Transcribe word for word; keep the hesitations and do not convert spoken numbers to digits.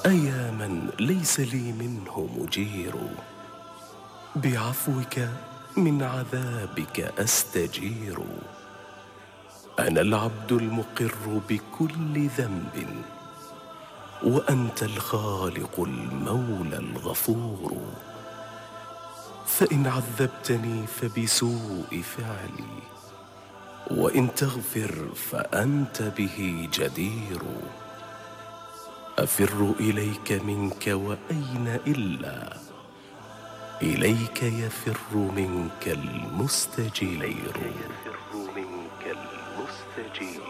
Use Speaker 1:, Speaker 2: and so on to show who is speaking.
Speaker 1: أيا من ليس لي منه مجير، بعفوك من عذابك أستجير. أنا العبد المقر بكل ذنب، وأنت الخالق المولى الغفور. فإن عذبتني فبسوء فعلي، وإن تغفر فأنت به جدير. أفر إليك منك وأين إلا إليك يفر منك المستجير.